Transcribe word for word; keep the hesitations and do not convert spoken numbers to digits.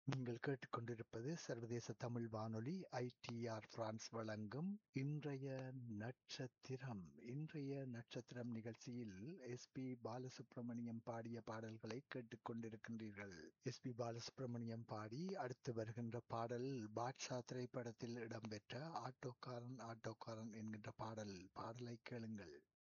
நீங்கள் கேட்டுக்கொண்டிருப்பது சர்வதேச தமிழ் வானொலி ஐ டி ஆர் பிரான்ஸ் வழங்கும் இன்றைய நட்சத்திரம். இன்றைய நட்சத்திரம் நிகழ்ச்சியில் எஸ் பி பாலசுப்ரமணியம் பாடிய பாடல்களை கேட்டுக்கொண்டிருக்கின்றீர்கள். எஸ் பி பாலசுப்ரமணியம் பாடி அடுத்து வருகின்ற பாடல் பாட்ஷா திரைப்படத்தில் இடம்பெற்ற ஆட்டோக்காரன் ஆட்டோக்காரன் என்கின்ற பாடல். பாடலை கேளுங்கள்.